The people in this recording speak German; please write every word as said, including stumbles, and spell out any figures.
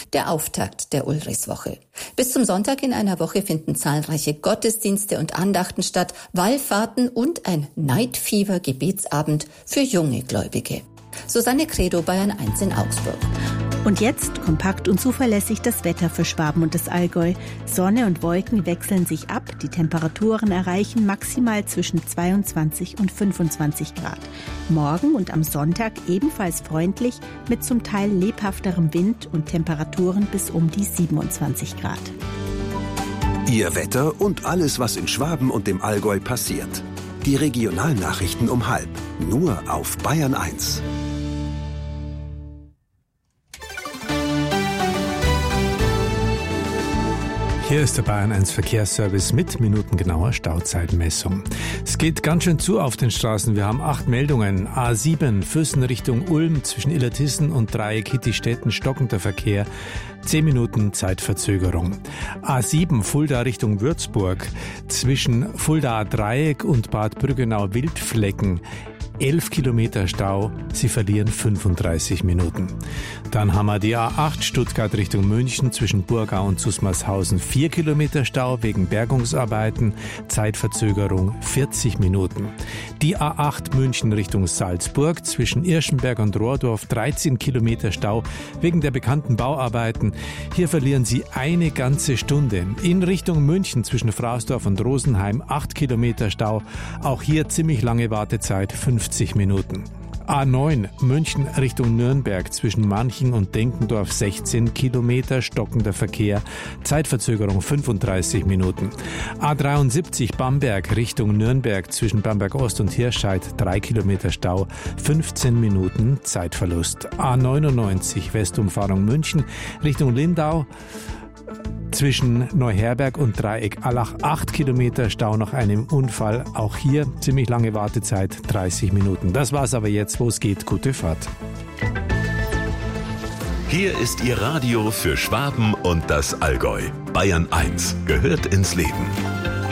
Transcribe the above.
der Auftakt der Ulrichswoche. Bis zum Sonntag in einer Woche finden zahlreiche Gottesdienste und Andachten statt, Wallfahrten und ein Night Fever Gebetsabend für junge Gläubige. Susanne Credo, Bayern eins in Augsburg. Und jetzt kompakt und zuverlässig das Wetter für Schwaben und das Allgäu. Sonne und Wolken wechseln sich ab. Die Temperaturen erreichen maximal zwischen zweiundzwanzig und fünfundzwanzig Grad. Morgen und am Sonntag ebenfalls freundlich mit zum Teil lebhafterem Wind und Temperaturen bis um die siebenundzwanzig Grad. Ihr Wetter und alles, was in Schwaben und dem Allgäu passiert. Die Regionalnachrichten um halb. Nur auf Bayern eins. Hier ist der Bayern eins Verkehrsservice mit minutengenauer Stauzeitmessung. Es geht ganz schön zu auf den Straßen. Wir haben acht Meldungen. A sieben, Füssen Richtung Ulm zwischen Illertissen und Dreieck Hittistetten stockender Verkehr. Zehn Minuten Zeitverzögerung. A sieben, Fulda Richtung Würzburg zwischen Fulda Dreieck und Bad Brüggenau Wildflecken. elf Kilometer Stau, Sie verlieren fünfunddreißig Minuten. Dann haben wir die A acht Stuttgart Richtung München zwischen Burgau und Susmarshausen. vier Kilometer Stau wegen Bergungsarbeiten, Zeitverzögerung vierzig Minuten. Die A acht München Richtung Salzburg zwischen Irschenberg und Rohrdorf. dreizehn Kilometer Stau wegen der bekannten Bauarbeiten. Hier verlieren Sie eine ganze Stunde. In Richtung München zwischen Frausdorf und Rosenheim. acht Kilometer Stau. Auch hier ziemlich lange Wartezeit, fünfzig Minuten. A neun München Richtung Nürnberg zwischen Manching und Denkendorf sechzehn Kilometer stockender Verkehr, Zeitverzögerung fünfunddreißig Minuten. A dreiundsiebzig Bamberg Richtung Nürnberg zwischen Bamberg Ost und Hirscheid drei Kilometer Stau, fünfzehn Minuten Zeitverlust. A neunundneunzig Westumfahrung München Richtung Lindau zwischen Neuherberg und Dreieck Allach acht Kilometer Stau nach einem Unfall. Auch hier ziemlich lange Wartezeit, dreißig Minuten. Das war's aber jetzt, wo es geht. Gute Fahrt. Hier ist Ihr Radio für Schwaben und das Allgäu. Bayern eins gehört ins Leben.